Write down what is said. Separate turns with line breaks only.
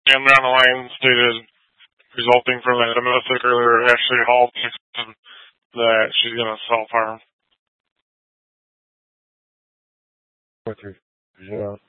jammed down the lane stated, resulting from a domestic earlier, Ashley Hall texted that she's going to self-harm.
With her, yeah.